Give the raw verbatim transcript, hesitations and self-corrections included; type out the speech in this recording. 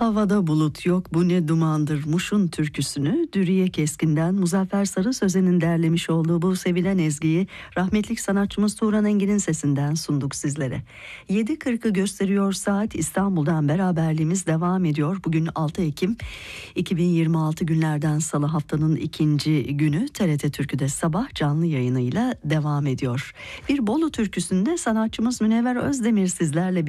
Havada bulut yok, bu ne dumandır Muş'un türküsünü Dürüye Keskin'den Muzaffer Sarı Sözen'in derlemiş olduğu bu sevilen ezgiyi rahmetli sanatçımız Turan Engin'in sesinden sunduk sizlere. yedi kırkı gösteriyor saat, İstanbul'dan beraberliğimiz devam ediyor. Bugün altı Ekim iki bin yirmi altı, günlerden salı, haftanın ikinci günü. T R T Türkü'de sabah canlı yayınıyla devam ediyor. Bir Bolu türküsünde sanatçımız Münevver Özdemir sizlerle